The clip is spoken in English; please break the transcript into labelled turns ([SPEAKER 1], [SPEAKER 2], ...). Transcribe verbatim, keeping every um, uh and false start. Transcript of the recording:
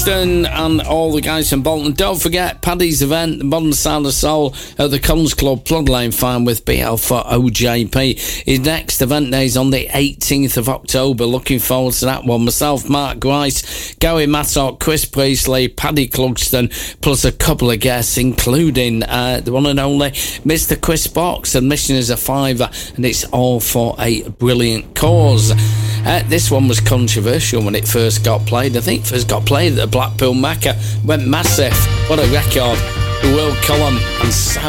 [SPEAKER 1] Clugston and all the guys from Bolton. Don't forget Paddy's event, the Modern Sound of Soul at the Cons Club, Plug Lane Farm with B L for O J P. His next event day is on the eighteenth of October. Looking forward to that one. Myself, Mark Grice, Gary Mattock, Chris Priestley, Paddy Clugston, plus a couple of guests, including uh, the one and only Mister Chris Box. Admission is a fiver, and it's all for a brilliant cause. Uh, this one was controversial when it first got played. I think it first got played at the Blackpool Mecca. Went massive. What a record. Will Cullum and Sam